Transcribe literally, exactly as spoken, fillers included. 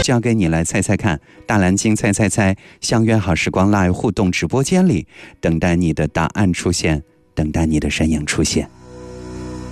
交给你来猜猜看。大蓝鲸猜猜猜，相约好时光 Live 互动直播间里，等待你的答案出现，等待你的身影出现。